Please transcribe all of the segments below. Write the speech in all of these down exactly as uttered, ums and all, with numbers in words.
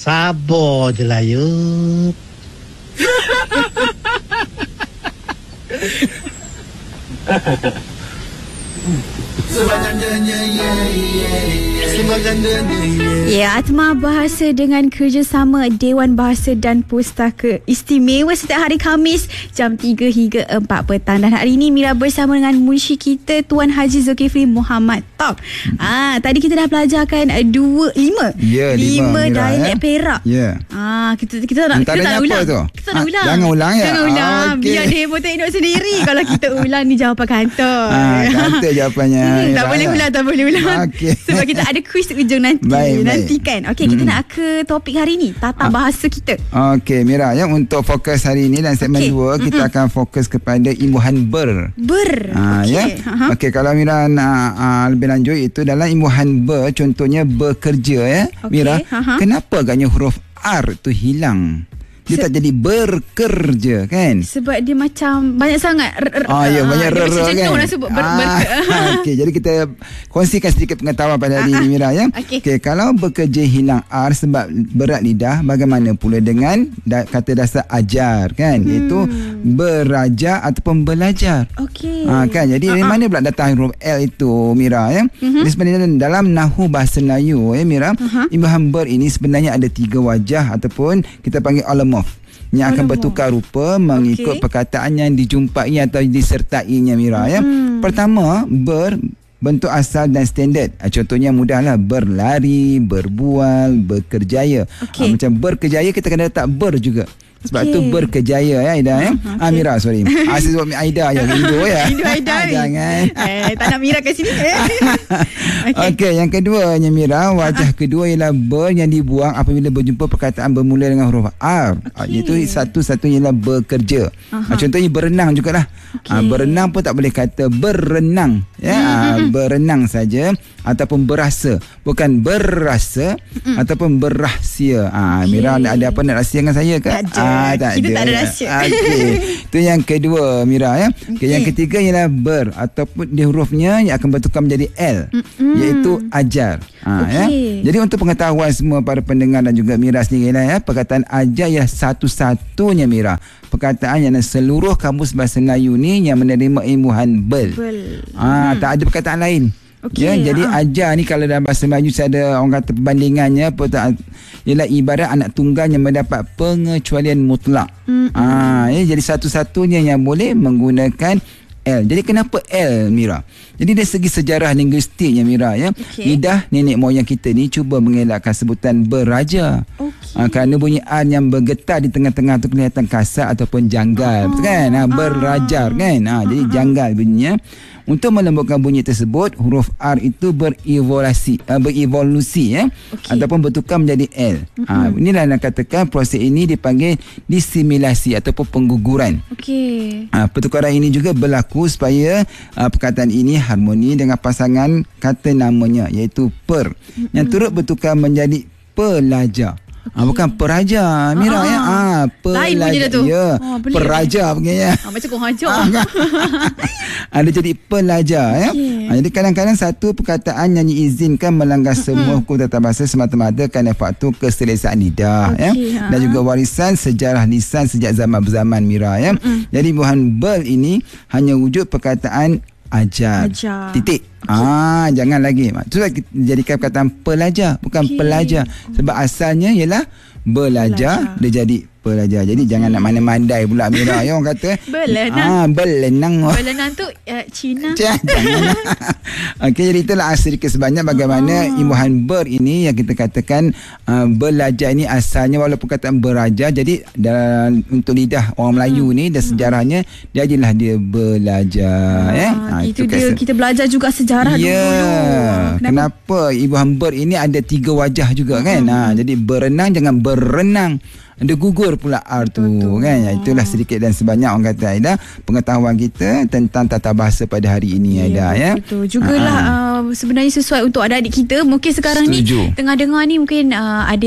Sabar je lah, Yub. Ya, Atma Bahasa dengan kerjasama Dewan Bahasa dan Pustaka istimewa setiap hari Khamis jam tiga hingga empat petang. Dan hari ini Mira bersama dengan munshi kita Tuan Haji Zulkifli Muhammad Top. Ah, tadi kita dah belajarkan uh, dua lima. Ya, lima, lima Mira, dialek ya? Perak. Ya. Ah, kita kita nak kita nak ulang. Tu? Kita nak Ah, ulang. Jangan ulang ya. Jangan ulang. Ah, okay. Biar dia pun tengok sendiri kalau kita ulang ni jawapan kantor. Ah, kantor jawapannya. Hmm, tak Mira, boleh ya? ulang, tak boleh ulang. Okay. Sebab kita ada kuis ujung nanti. Baik, nanti baik. kan. Okey, kita Mm-mm. nak ke topik hari ni, tata bahasa kita. Okey, Mira, ya, untuk fokus hari ini dan segmen Okey. dua kita Mm-mm. akan fokus kepada imbuhan ber. Ber. Ah, Okey. ya. Aha. Okey, kalau Mira nak uh, lebih lanjut itu dalam imbuhan ber, contohnya bekerja ya. Okey, Mira, aha. kenapa agaknya huruf R tu hilang? Dia Se- tak jadi berkerja kan? Sebab dia macam banyak sangat r- r- Oh ya, banyak dia re macam kan. jenuh nak sebut ber, ber, Ah, okey, jadi kita kongsikan sedikit pengetahuan pada hari ini Mira ya. Okey. Okey, kalau bekerja hilang R sebab berat lidah, bagaimana pula dengan da- kata dasar ajar kan? Hmm. Iaitu berajar ataupun belajar. Okey. Ha, kan, jadi dari mana pula datang huruf L itu Mira ya? Mhm. Jadi sebenarnya dalam Nahu Bahasa Melayu ya Mira, Aha. imbuhan ber ini sebenarnya ada tiga wajah ataupun kita panggil alamorf yang akan Alamak. bertukar rupa mengikut Okey. perkataan yang dijumpai atau disertainya Mira ya. Hmm. Pertama, ber bentuk asal dan standard. Ah, contohnya mudahlah, berlari, berbual, bekerjaya. Okey. Ah, macam berkejaya kita kena letak ber juga. Sebab Okey. tu berkejaya ya Aida ya. Ah, Ah, okey. Mira sorry. Ah, saya sebut Aida ya. Indo ya. Indo Aida ni. Jangan. Eh, tak nak Mira kat sini. Eh. Okey, okay, yang keduanya Mira, wajah kedua ialah ber yang dibuang apabila berjumpa perkataan bermula dengan huruf R. Okey. Itu satu-satunya ialah bekerja. Aha. Ah, contohnya berenang jugalah. Okey. Ah, berenang pun tak boleh kata berenang ya. Ah, berenang saja ataupun berasa, bukan berasa ataupun berahsia. Ah, Mira Okey. ada apa nak rahsia dengan saya ke? Tak ada. Ah, tak Kita ada. tak ada rahsia. Okey. Itu yang kedua Mira ya. Okay. Okey. Yang ketiga ialah ber ataupun dia hurufnya yang akan bertukar menjadi L, Mm-mm. iaitu ajar. Ha, ya. Okey. Jadi untuk pengetahuan semua para pendengar dan juga Mira sendiri lah ya, perkataan ajar ialah satu-satunya Mira perkataan yang seluruh kamus bahasa Melayu ni yang menerima imbuhan bel. Bel. Ah, tak ada perkataan lain. Okey, Ya, jadi ah. ajar ni kalau dalam bahasa Melayu saya ada orang kata perbandingannya apa tak, ialah ibarat anak tunggal yang mendapat pengecualian mutlak. Mm-mm. Ah, ya, jadi satu-satunya yang boleh menggunakan L. Jadi kenapa L Mira? Jadi dari segi sejarah linguistiknya Mira ya. Okey. Lidah nenek moyang kita ni cuba mengelakkan sebutan beraja. Okey. Ah, kerana bunyi an yang bergetar di tengah-tengah tu kelihatan kasar ataupun janggal. Betul kan? Ah, berajar kan? Ah, jadi janggal bunyinya. Untuk melembutkan bunyi tersebut, huruf R itu berevolusi, uh, berevolusi ya, Okey. ataupun bertukar menjadi L. Ah, inilah yang katakan proses ini dipanggil disimilasi ataupun pengguguran. Okey. Ah, pertukaran ini juga berlaku supaya ah, perkataan ini harmoni dengan pasangan kata namanya iaitu per yang turut bertukar menjadi pelajar. Ah, bukan peraja Mira Ah, ya. Ah, lain bunyi dia pelajar. tu. Ya, Oh, pelik peraja begini ya. Ah, macam kau hajar. Ada jadi pelajar ya. Okey. Ha, jadi kadang-kadang satu perkataan yang diizinkan melanggar semua hukum tata bahasa semata-mata kerana faktor keselesaan lidah ya. Okey, ha. Dan juga warisan sejarah lisan sejak zaman berzaman Mira ya. Jadi buhan bel ini hanya wujud perkataan ajar. Ajar. Titik. Ah, jangan lagi. Maksudnya kita jadikan perkataan pelajar bukan Okey. pelajar sebab asalnya ialah belajar, Belajar. dia jadi pelajar. Jadi jangan nak mana-mandai pula Mira ya orang kata. Belenang. Ah, belenang. Belenang tu uh, Cina. Jangan. Okey, jadi itulah sedikit sebanyak bagaimana Ah. imbuhan ber ini yang kita katakan uh, belajar ini asalnya walaupun kataan berajar, jadi dalam untuk lidah orang Melayu ni dan sejarahnya dia adalah dia belajar ya. Ah, Ha, itu kat dia se- kita belajar juga sejarah Ya. dulu. Kenapa imbuhan ber ini ada tiga wajah juga kan? Ha, jadi berenang jangan berenang. Ada gugur pula R tu kan. Ya, itulah sedikit dan sebanyak orang kata Aida pengetahuan kita tentang tata bahasa pada hari ini Aida ya. Betul. Jugalah uh, sebenarnya sesuai untuk adik-adik kita. Mungkin sekarang Setuju. ni tengah dengar ni mungkin uh, ada yang nak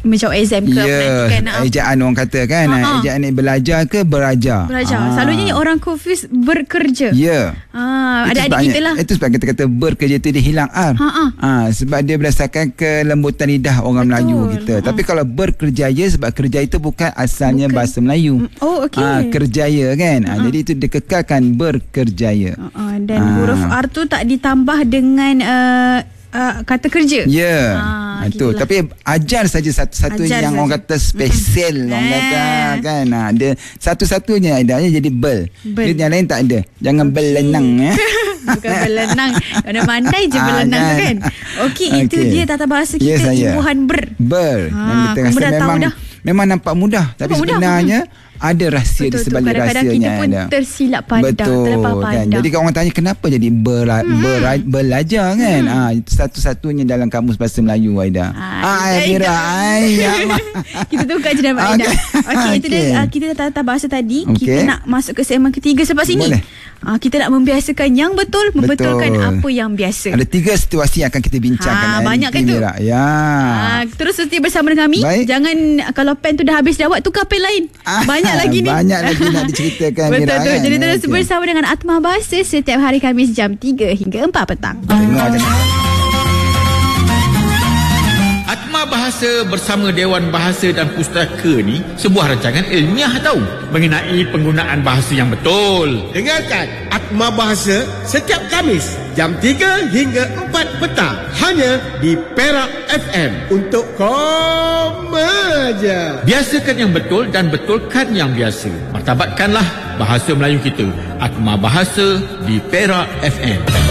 menjawab exam ke? Ya, kan, ejaan orang kata kan. Ha-ha. Ejaan ni belajar ke berajar? Belajar. Ah. Selalunya orang confuse berkerja. Ya. Ah, Itu adik-adik sebabnya- kita lah. Itu sebab kita kata bekerja tu dia hilang R. Ha-ha. Ah, sebab dia berdasarkan kelembutan lidah orang Betul. Melayu kita. Ha-ha. Tapi kalau berkerjaya, sebab kerja itu bukan asalnya Bukan. bahasa Melayu. Oh, okey. Ah, kerjaya kan. Ah, jadi itu dikekalkan berkerjaya. Uh, dan Ah. huruf R tu tak ditambah dengan uh, uh, kata kerja. Ya. Ah, Itu. gitulah. Tapi ajar saja satu-satu Ajar yang saja. orang kata spesial Mm-mm. orang kata Eh. kan. Ha, dia satu-satunya adanya jadi bel. Bel. Dia yang lain tak ada. Jangan Okey. belenang ya. Bukan belenang. Kena pandai je Ah, belenang tu kan. kan. Okey, itu Okey. dia tata bahasa Ya, kita, saya. imbuhan ber. Ber. Ah, Yang kita kamu rasa dah tahu memang dah. memang nampak mudah, tapi Nampak mudah. sebenarnya ada rahsia di Betul tu. sebalik Kadang-kadang rahsianya. kita pun ada. tersilap pandang, Betul terlepas kan. pandang. Jadi kalau orang tanya kenapa jadi ber, ber, belajar kan. Ah, itu satu-satunya dalam kamus bahasa Melayu Aida. Ah, Ah, Mira. Ai, ya, Ma. Kita tukar je nama Aida. Okey. Okey, itu dia Okey. uh, kita dah tata bahasa tadi. Okey. Kita nak masuk ke segmen ketiga selepas ini. Boleh. Uh, kita nak membiasakan yang betul, membetulkan Betul. apa yang biasa. Ada tiga situasi yang akan kita bincangkan. Ha, hari banyak kan ini, tu? Mira. Ya. Ah, terus setia bersama dengan kami. Baik. Jangan kalau pen tu dah habis dah buat, tukar pen lain. Ah, Banyak lagi ni. banyak lagi nak diceritakan, Betul Mira, tu. kan? Jadi terus Okey. bersama dengan Atma Bahasa setiap hari Khamis jam tiga hingga empat petang. Tengok macam Atma Bahasa bersama Dewan Bahasa dan Pustaka ni sebuah rancangan ilmiah tahu mengenai penggunaan bahasa yang betul. Dengarkan Atma Bahasa setiap Khamis jam tiga hingga empat petang hanya di Perak F M untuk koma je. Biasakan yang betul dan betulkan yang biasa. Martabatkanlah bahasa Melayu kita. Atma Bahasa di Perak F M.